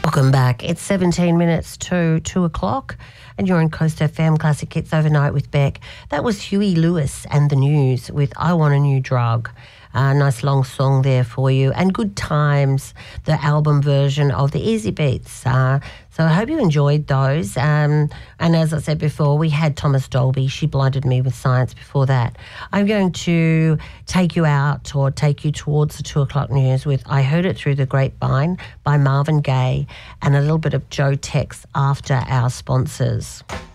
Welcome back. It's 17 minutes to 2 o'clock and you're in Coast FM Classic Hits Overnight with Beck. That was Huey Lewis and the News with I Want a New Drug. Nice long song there for you. And Good Times, the album version of the Easy Beats. So I hope you enjoyed those. And as I said before, we had Thomas Dolby. She blinded me with science before that. I'm going to take you out or take you towards the 2 o'clock news with I Heard It Through the Grapevine by Marvin Gaye and a little bit of Joe Tex after our sponsors.